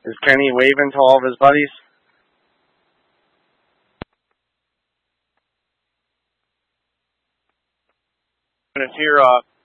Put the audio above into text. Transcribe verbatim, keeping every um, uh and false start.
Is Kenny waving to all of his buddies? And if you're uh,